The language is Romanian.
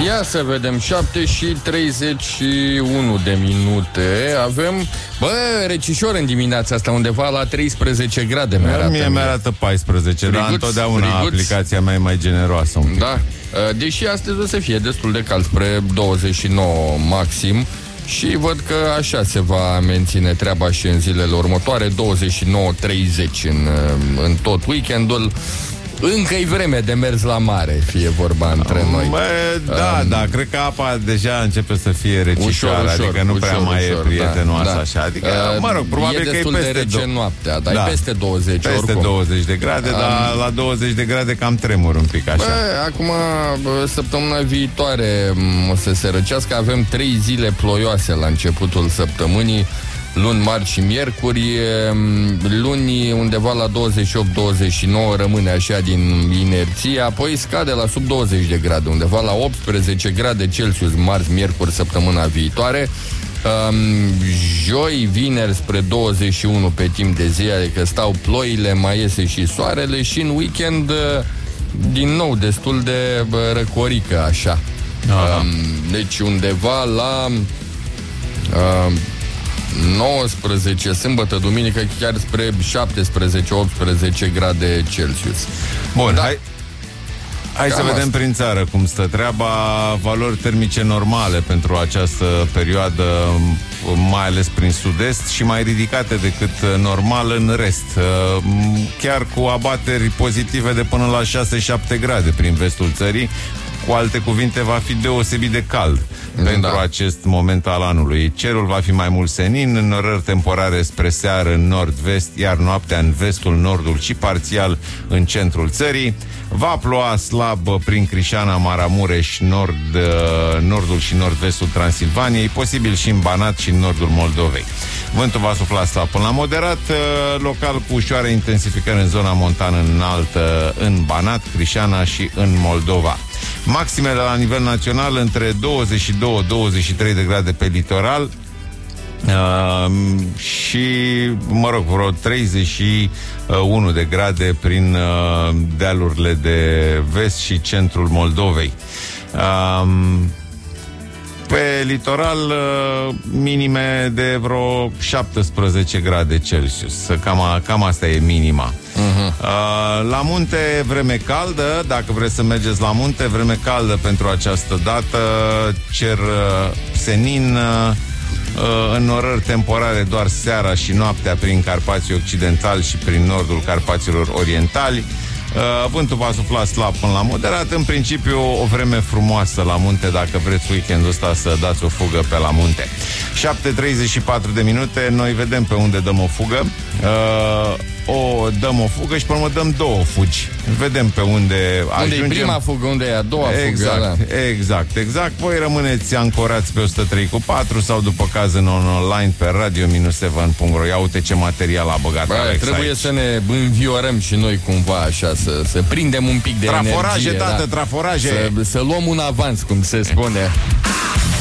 Ia să vedem, 7:31 de minute. Avem, recișor în dimineața asta, undeva la 13 grade Mie mi-arată 14, dar întotdeauna aplicația mea e mai generoasă un pic. Da, deși astăzi o să fie destul de cald, spre 29 maxim. Și văd că așa se va menține treaba și în zilele următoare, 29-30 în tot weekendul. Încă-i vreme de mers la mare, fie vorba între noi. Da, cred că apa deja începe să fie recișoară, adică nu prea mai e prietenoasă așa. Adică, probabil că e peste de rece noaptea, dar e peste 20 peste oricum. 20 de grade, dar la 20 de grade cam tremur un pic așa. Acum, săptămâna viitoare o să se răcească, avem 3 zile ploioase la începutul săptămânii. Luni, marți și miercuri. Luni undeva la 28-29 rămâne așa din inerție. Apoi scade la sub 20 de grade, undeva la 18 grade Celsius marți, miercuri, săptămâna viitoare. Joi, vineri spre 21 pe timp de zi, adică stau ploile, mai iese și soarele. Și în weekend din nou destul de răcorică așa. Deci undeva la 19, sâmbătă, duminică, chiar spre 17-18 grade Celsius. Bun, hai să vedem prin țară cum stă treaba. Valori termice normale pentru această perioadă, mai ales prin sud-est, și mai ridicate decât normal în rest. Chiar cu abateri pozitive de până la 6-7 grade prin vestul țării. Cu alte cuvinte, va fi deosebit de cald pentru acest moment al anului. Cerul va fi mai mult senin, înnorări temporare spre seară în nord-vest, iar noaptea în vestul, nordul și parțial în centrul țării. Va ploua slab prin Crișana, Maramureș, nordul și nord-vestul Transilvaniei, posibil și în Banat și în nordul Moldovei. Vântul va sufla slab până la moderat, local cu ușoară intensificări în zona montană înaltă, în Banat, Crișana și în Moldova. Maximele la nivel național între 22-23 de grade pe litoral și, vreo 31 de grade prin dealurile de vest și centrul Moldovei. Pe litoral, minime de vreo 17 grade Celsius. Cam asta e minima. La munte, vreme caldă. Dacă vreți să mergeți la munte, vreme caldă pentru această dată. Cer senin, înnorări temporare doar seara și noaptea prin Carpații Occidentali și prin nordul Carpaților Orientali. Vântul va sufla slab până la moderat. În principiu, o vreme frumoasă la munte, dacă vreți weekendul ăsta să dați o fugă pe la munte. 7:34 de minute. Noi vedem pe unde dăm o fugă. Dăm o fugă și pe urmă dăm două fugi. Vedem pe unde ajungem. Unde e prima fugă, unde e a doua fugă. Exact. Voi rămâneți ancorați pe 103.4 sau după caz în online pe radio-7.ro. Ia uite ce material a băgat Alex trebuie aici. Să ne înviorăm și noi cumva așa, să prindem un pic de traforaje, energie. Traforaje. Să luăm un avans, cum se spune.